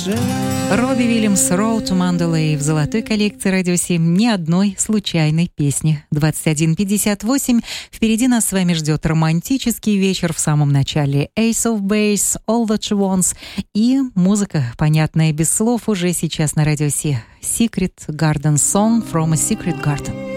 Робби Уильямс, «Road to Mandalay» в золотой коллекции «Радио 7». Ни одной случайной песни. 21:58. Впереди нас с вами ждет романтический вечер в самом начале. Ace of Base, All That She Wants. И музыка, понятная без слов, уже сейчас на «Радио 7». Secret Garden Song from a Secret Garden.